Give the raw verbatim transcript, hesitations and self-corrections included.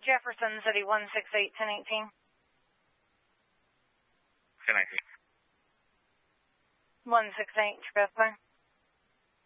Jefferson City, one six eight, ten eighteen. ten eighteen. one six eight, Bethlehem.